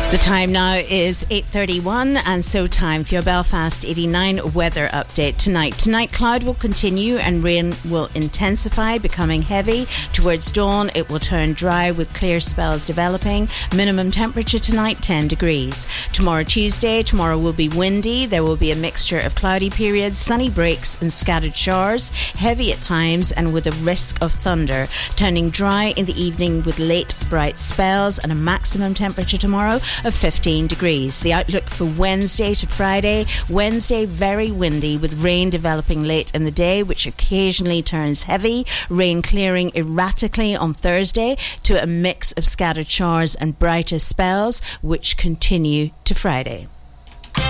The time now is 8:31, and so time for your Belfast 89 weather update tonight. Tonight, cloud will continue and rain will intensify, becoming heavy. Towards dawn, it will turn dry with clear spells developing. Minimum temperature tonight, 10 degrees. Tomorrow, Tuesday, tomorrow will be windy. There will be a mixture of cloudy periods, sunny breaks and scattered showers, heavy at times and with a risk of thunder. Turning dry in the evening with late bright spells and a maximum temperature tomorrow of 15 degrees. The outlook for Wednesday to Friday. Wednesday, very windy with rain developing late in the day, which occasionally turns heavy. Rain clearing erratically on Thursday to a mix of scattered showers and brighter spells, which continue to Friday.